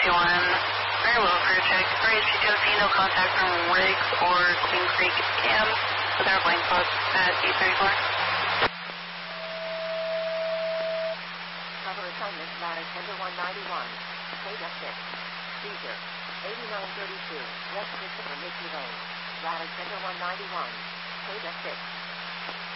Very well, crew check. RHTOC, no contact from Riggs or Queen Creek Cam with our blank spots at 834. Cover assignment, ladder tender 191, Theta 6, Caesar, 8932, West Christopher Mickey Lane, ladder tender 191, Theta 6.